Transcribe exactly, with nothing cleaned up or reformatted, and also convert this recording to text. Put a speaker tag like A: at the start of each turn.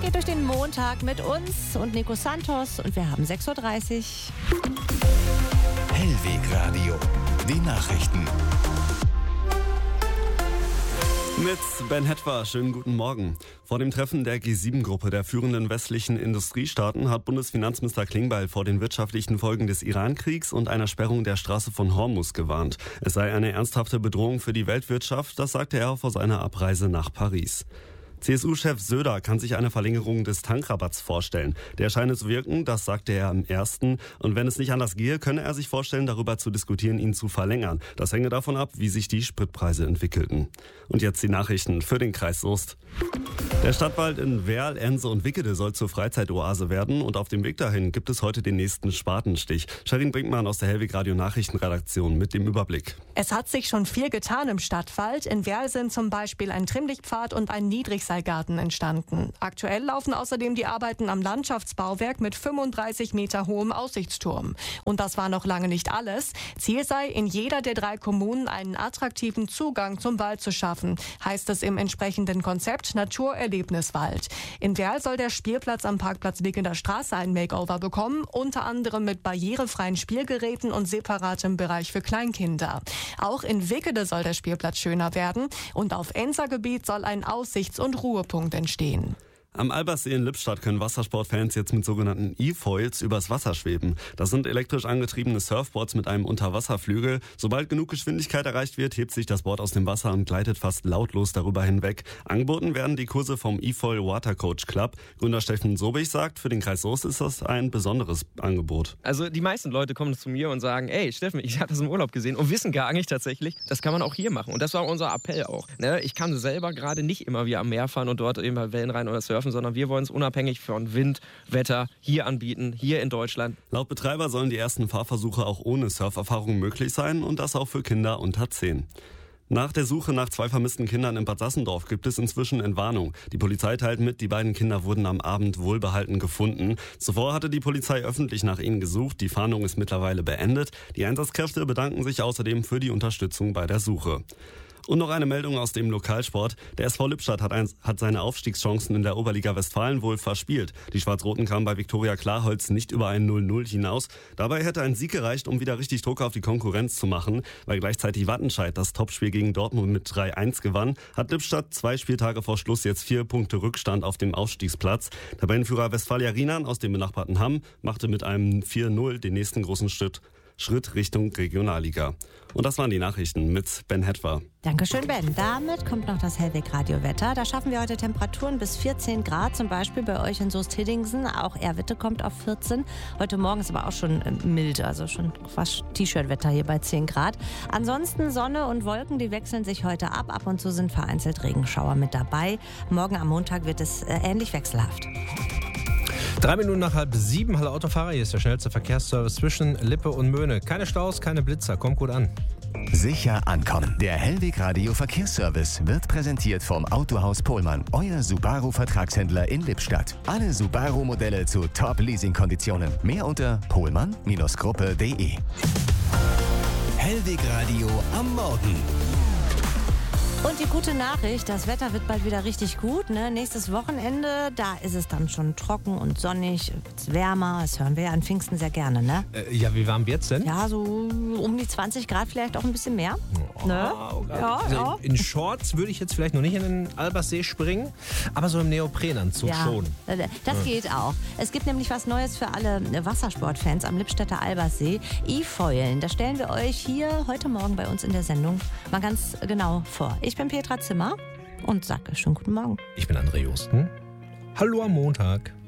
A: geht durch den Montag mit uns und Nico Santos und wir haben sechs Uhr dreißig.
B: Hellweg Radio, die Nachrichten.
C: Mit Ben Hetwer, schönen guten Morgen. Vor dem Treffen der G sieben Gruppe der führenden westlichen Industriestaaten hat Bundesfinanzminister Klingbeil vor den wirtschaftlichen Folgen des Iran-Kriegs und einer Sperrung der Straße von Hormuz gewarnt. Es sei eine ernsthafte Bedrohung für die Weltwirtschaft, das sagte er vor seiner Abreise nach Paris. C S U-Chef Söder kann sich eine Verlängerung des Tankrabatts vorstellen. Der scheine zu wirken, das sagte er am ersten. Und wenn es nicht anders gehe, könne er sich vorstellen, darüber zu diskutieren, ihn zu verlängern. Das hänge davon ab, wie sich die Spritpreise entwickelten. Und jetzt die Nachrichten für den Kreis Soest. Der Stadtwald in Werl, Ense und Wickede soll zur Freizeitoase werden und auf dem Weg dahin gibt es heute den nächsten Spatenstich. Sherin Brinkmann aus der Hellweg Radio Nachrichtenredaktion mit dem Überblick.
D: Es hat sich schon viel getan im Stadtwald. In Werl sind zum Beispiel ein Trimmlichtpfad und ein Niedrigseilgarten entstanden. Aktuell laufen außerdem die Arbeiten am Landschaftsbauwerk mit fünfunddreißig Meter hohem Aussichtsturm. Und das war noch lange nicht alles. Ziel sei, in jeder der drei Kommunen einen attraktiven Zugang zum Wald zu schaffen, heißt es im entsprechenden Konzept Naturerlebniswald. In Werl soll der Spielplatz am Parkplatz Wickener Straße ein Makeover bekommen, unter anderem mit barrierefreien Spielgeräten und separatem Bereich für Kleinkinder. Auch in Wickede soll der Spielplatz schöner werden und auf Enser-Gebiet soll ein Aussichts- und Ruhepunkt entstehen.
C: Am Alberssee in Lippstadt können Wassersportfans jetzt mit sogenannten E-Foils übers Wasser schweben. Das sind elektrisch angetriebene Surfboards mit einem Unterwasserflügel. Sobald genug Geschwindigkeit erreicht wird, hebt sich das Board aus dem Wasser und gleitet fast lautlos darüber hinweg. Angeboten werden die Kurse vom E-Foil Water Coach Club. Gründer Steffen Sobich sagt, für den Kreis Soest ist das ein besonderes Angebot.
E: Also die meisten Leute kommen zu mir und sagen, ey Steffen, ich habe das im Urlaub gesehen und wissen gar nicht tatsächlich, das kann man auch hier machen. Und das war unser Appell auch. Ne? Ich kann selber gerade nicht immer wie am Meer fahren und dort eben bei Wellen rein oder surfen, sondern wir wollen es unabhängig von Wind, Wetter hier anbieten, hier in Deutschland.
C: Laut Betreiber sollen die ersten Fahrversuche auch ohne Surferfahrung möglich sein und das auch für Kinder unter zehn. Nach der Suche nach zwei vermissten Kindern in Bad Sassendorf gibt es inzwischen Entwarnung. Die Polizei teilt mit, die beiden Kinder wurden am Abend wohlbehalten gefunden. Zuvor hatte die Polizei öffentlich nach ihnen gesucht. Die Fahndung ist mittlerweile beendet. Die Einsatzkräfte bedanken sich außerdem für die Unterstützung bei der Suche. Und noch eine Meldung aus dem Lokalsport. Der S V Lippstadt hat, ein, hat seine Aufstiegschancen in der Oberliga Westfalen wohl verspielt. Die Schwarz-Roten kamen bei Viktoria Klarholz nicht über ein null null hinaus. Dabei hätte ein Sieg gereicht, um wieder richtig Druck auf die Konkurrenz zu machen. Weil gleichzeitig Wattenscheid das Topspiel gegen Dortmund mit drei eins gewann, hat Lippstadt zwei Spieltage vor Schluss jetzt vier Punkte Rückstand auf dem Aufstiegsplatz. Tabellenführer Westfalia Rienan aus dem benachbarten Hamm machte mit einem vier null den nächsten großen Schritt. Schritt Richtung Regionalliga. Und das waren die Nachrichten mit Ben Hetwer.
A: Dankeschön, Ben. Damit kommt noch das Hellweg-Radio-Wetter. Da schaffen wir heute Temperaturen bis vierzehn Grad, zum Beispiel bei euch in Soest-Hillingsen. Auch Erwitte kommt auf vierzehn. Heute Morgen ist aber auch schon mild, also schon fast T-Shirt-Wetter hier bei zehn Grad. Ansonsten Sonne und Wolken, die wechseln sich heute ab. Ab und zu sind vereinzelt Regenschauer mit dabei. Morgen am Montag wird es ähnlich wechselhaft.
F: Drei Minuten nach halb sieben, hallo Autofahrer, hier ist der schnellste Verkehrsservice zwischen Lippe und Möhne. Keine Staus, keine Blitzer, kommt gut an.
B: Sicher ankommen. Der Hellweg Radio Verkehrsservice wird präsentiert vom Autohaus Pohlmann, euer Subaru-Vertragshändler in Lippstadt. Alle Subaru-Modelle zu Top-Leasing-Konditionen. Mehr unter pohlmann Gruppe punkt de. Hellweg Radio am Morgen.
A: Und die gute Nachricht, das Wetter wird bald wieder richtig gut. Ne? Nächstes Wochenende, da ist es dann schon trocken und sonnig, wird's wärmer. Das hören wir ja an Pfingsten sehr gerne, ne?
F: Äh, ja, wie warm wird's denn?
A: Ja, so um die zwanzig Grad, vielleicht auch ein bisschen mehr.
F: Oh,
A: ne?
F: Okay.
A: Ja,
F: also
A: ja.
F: In Shorts würde ich jetzt vielleicht noch nicht in den Alberssee springen, aber so im Neoprenanzug
A: ja,
F: schon.
A: Das ja. geht auch. Es gibt nämlich was Neues für alle Wassersportfans am Lippstädter Alberssee. E-Foilen, das stellen wir euch hier heute Morgen bei uns in der Sendung mal ganz genau vor. Ich bin Petra Zimmer und sage schönen guten Morgen.
F: Ich bin André Justen. Hallo am Montag.